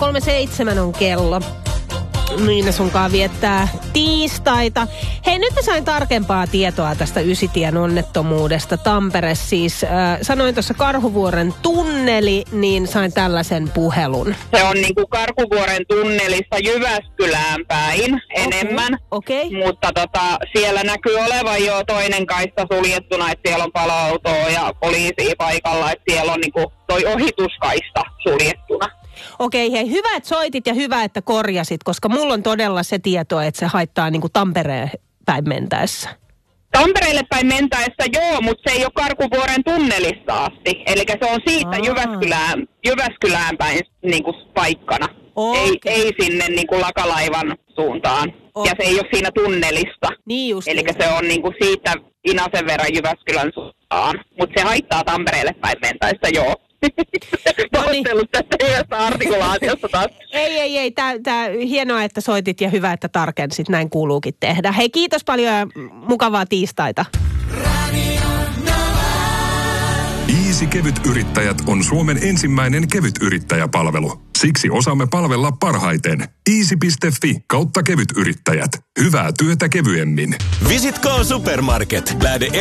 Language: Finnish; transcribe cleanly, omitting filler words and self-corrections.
8.37 on kello. Niina sunkaan viettää tiistaita. Hei, nyt mä sain tarkempaa tietoa tästä Ysitien onnettomuudesta. Tampere siis, sanoin tuossa Karhuvuoren tunneli, niin sain tällaisen puhelun. Se on niinku Karhuvuoren tunnelista Jyväskylään päin enemmän. Okay. Mutta siellä näkyy olevan jo toinen kaista suljettuna, että siellä on paloautoa ja poliisia paikalla, että siellä on niinku toi ohituskaista suljettuna. Okei, hei, hyvä, että soitit ja hyvä, että korjasit, koska mulla on todella se tieto, että se haittaa niin kuin Tampereen päin mentäessä. Tampereelle päin mentäessä joo, mutta se ei ole Karhuvuoren tunnelista asti. Eli se on siitä Jyväskylään päin niin kuin paikkana. Okay. Ei sinne niin kuin Lakalaivan suuntaan. Okay. Ja se ei ole siinä tunnelista. Niin just. Eli se on niin kuin siitä Inasen verran Jyväskylän suuntaan. Mutta se haittaa Tampereelle päin mentäessä joo. Pahoittelut tästä hyvästä artikulaatiosta taas. Ei. Tää hienoa, että soitit ja hyvä, että tarkensit. Näin kuuluukin tehdä. Hei, kiitos paljon ja mukavaa tiistaita. Easy Kevyt-yrittäjät on Suomen ensimmäinen kevytyrittäjäpalvelu. Siksi osaamme palvella parhaiten. Easy.fi/kevytyrittäjät. Hyvää työtä kevyemmin. Visit K Supermarket. Lähde